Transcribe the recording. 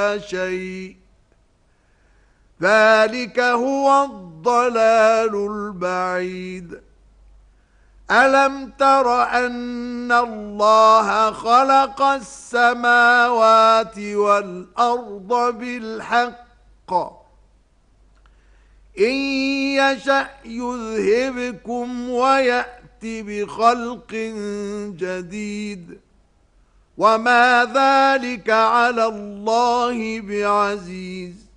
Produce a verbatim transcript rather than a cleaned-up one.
شيء ذلك هو الضلال البعيد ألم تر أن الله خلق السماوات والأرض بالحق إن يشأ يذهبكم ويأت بخلق جديد وما ذلك على الله بعزيز